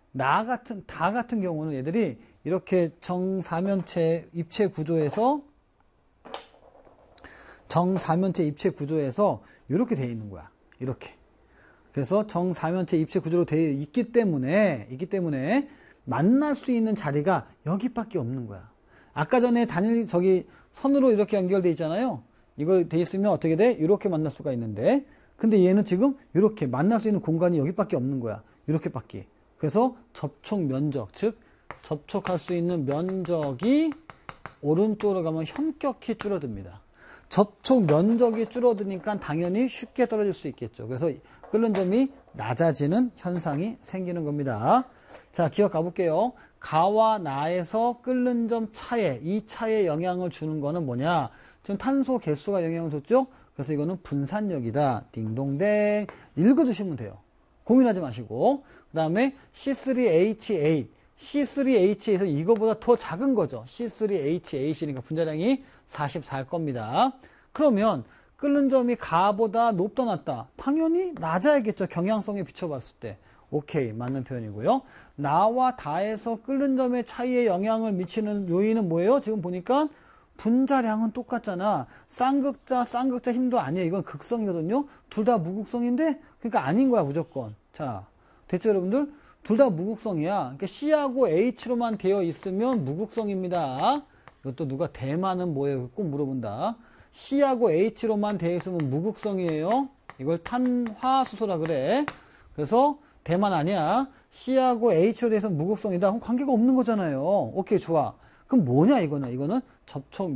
다 같은 경우는 얘들이 이렇게 정사면체 입체 구조에서 이렇게 되어 있는 거야. 이렇게. 그래서 정사면체 입체 구조로 되어 있기 때문에 만날 수 있는 자리가 여기밖에 없는 거야. 아까 전에 선으로 이렇게 연결돼 있잖아요. 이거 돼 있으면 어떻게 돼? 이렇게 만날 수가 있는데, 근데 얘는 지금 이렇게 만날 수 있는 공간이 여기밖에 없는 거야. 이렇게밖에. 그래서 접촉 면적, 즉 접촉할 수 있는 면적이 오른쪽으로 가면 현격히 줄어듭니다. 접촉 면적이 줄어드니까 당연히 쉽게 떨어질 수 있겠죠. 그래서 끓는 점이 낮아지는 현상이 생기는 겁니다. 자, 기억 가볼게요. 가와 나에서 끓는 점 차에, 이 차에 영향을 주는 거는 뭐냐? 지금 탄소 개수가 영향을 줬죠? 그래서 이거는 분산력이다. 딩동댕. 읽어주시면 돼요. 고민하지 마시고. 그 다음에 C3H8. C3H8에서 이거보다 더 작은 거죠. C3H8이니까 분자량이 44일 겁니다. 그러면 끓는 점이 가보다 높다 낮다? 당연히 낮아야겠죠. 경향성에 비춰봤을 때. 오케이, 맞는 표현이고요. 나와 다에서 끓는 점의 차이에 영향을 미치는 요인은 뭐예요? 지금 보니까 분자량은 똑같잖아. 쌍극자 힘도 아니에요. 이건 극성이거든요. 둘 다 무극성인데, 그러니까 아닌 거야, 무조건. 자, 됐죠, 여러분들? 둘 다 무극성이야. 그러니까 C하고 H로만 되어 있으면 무극성입니다. 이것도 누가 대만은 뭐예요? 꼭 물어본다. C하고 H로만 되어 있으면 무극성이에요. 이걸 탄화수소라 그래. 그래서 대만 아니야. C하고 H로 되어 있으면 무극성이다. 그럼 관계가 없는 거잖아요. 오케이, 좋아. 그럼 뭐냐, 이거는? 이거는 접촉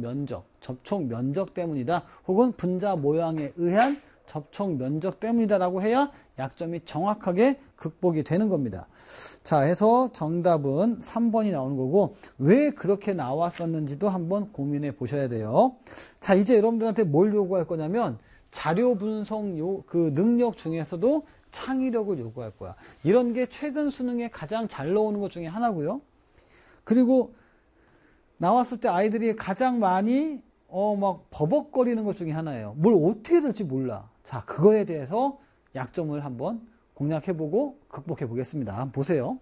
면적 때문이다. 혹은 분자 모양에 의한 접촉 면적 때문이다라고 해야 약점이 정확하게 극복이 되는 겁니다. 자, 해서 정답은 3번이 나오는 거고, 왜 그렇게 나왔었는지도 한번 고민해 보셔야 돼요. 자, 이제 여러분들한테 뭘 요구할 거냐면, 자료 분석 능력 중에서도 창의력을 요구할 거야. 이런 게 최근 수능에 가장 잘 나오는 것 중에 하나고요. 그리고 나왔을 때 아이들이 가장 많이 막 버벅거리는 것 중에 하나예요. 뭘 어떻게 될지 몰라. 자, 그거에 대해서 약점을 한번 공략해보고 극복해 보겠습니다. 한번 보세요.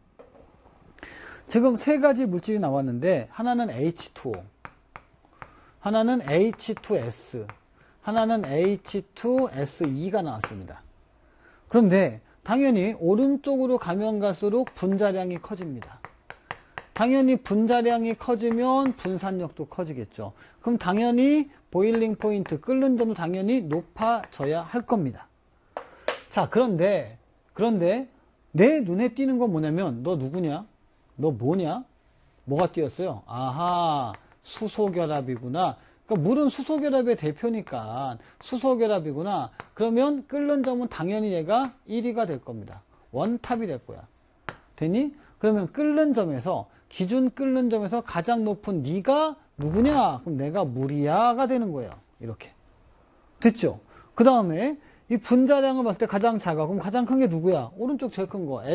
지금 세 가지 물질이 나왔는데, 하나는 H2O, 하나는 H2S, 하나는 H2SE가 나왔습니다. 그런데 당연히 오른쪽으로 가면 갈수록 분자량이 커집니다. 당연히 분자량이 커지면 분산력도 커지겠죠. 그럼 당연히 보일링 포인트, 끓는 점도 당연히 높아져야 할 겁니다. 자, 그런데 내 눈에 띄는 건 뭐냐면, 너 누구냐? 너 뭐냐? 뭐가 띄었어요? 아하, 수소결합이구나. 그러니까 물은 수소결합의 대표니까 수소결합이구나. 그러면 끓는 점은 당연히 얘가 1위가 될 겁니다. 원탑이 될 거야. 되니? 그러면 끓는 점에서, 기준 끓는 점에서 가장 높은 네가 누구냐? 그럼 내가 물이야가 되는 거예요. 이렇게. 됐죠? 그 다음에 이 분자량을 봤을 때 가장 작아. 그럼 가장 큰 게 누구야? 오른쪽 제일 큰 거.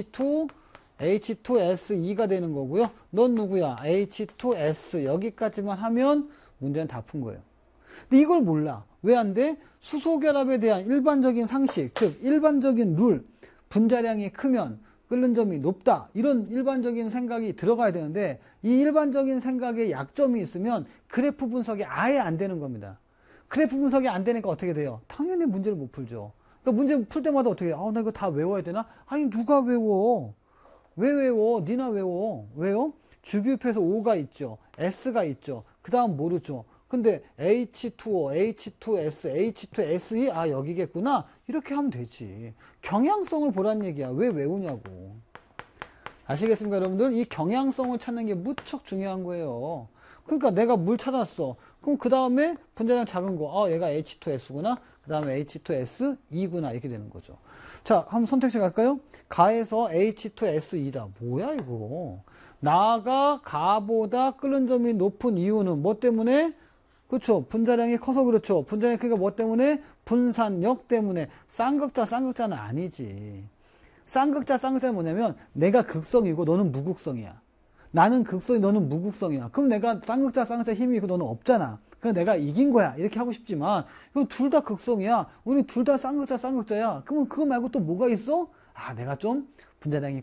H2SE가 되는 거고요. 넌 누구야? H2S. 여기까지만 하면 문제는 다 푼 거예요. 근데 이걸 몰라. 왜 안 돼? 수소결합에 대한 일반적인 상식, 즉 일반적인 룰, 분자량이 크면 끓는 점이 높다, 이런 일반적인 생각이 들어가야 되는데, 이 일반적인 생각에 약점이 있으면 그래프 분석이 아예 안 되는 겁니다. 그래프 분석이 안 되니까 어떻게 돼요? 당연히 문제를 못 풀죠. 그러니까 문제 풀 때마다 어떻게 해요? 나 이거 다 외워야 되나? 아니, 누가 외워? 왜 외워? 니나 외워. 왜요? 주기율표에서 O가 있죠. S가 있죠. 그 다음 모르죠. 근데 H2O, H2S, H2SE, 아, 여기겠구나. 이렇게 하면 되지. 경향성을 보란 얘기야. 왜 외우냐고. 아시겠습니까, 여러분들? 이 경향성을 찾는 게 무척 중요한 거예요. 그러니까 내가 물 찾았어. 그럼 그 다음에 분자량 작은 거. 얘가 H2S구나. 그 다음에 H2SE구나. 이렇게 되는 거죠. 자, 한번 선택지 갈까요? 가에서 H2SE다. 뭐야, 이거. 나가 가보다 끓는 점이 높은 이유는 뭐 때문에? 그렇죠. 분자량이 커서 그렇죠. 분자량이 크니까 뭐 때문에? 분산력 때문에. 쌍극자는 아니지. 쌍극자는 뭐냐면 내가 극성이고 너는 무극성이야. 나는 극성이, 너는 무극성이야. 그럼 내가 쌍극자 힘이 있고 너는 없잖아. 그럼 내가 이긴 거야. 이렇게 하고 싶지만 이거 둘 다 극성이야. 우리 둘 다 쌍극자야. 그러면 그거 말고 또 뭐가 있어? 아, 내가 좀 분자량이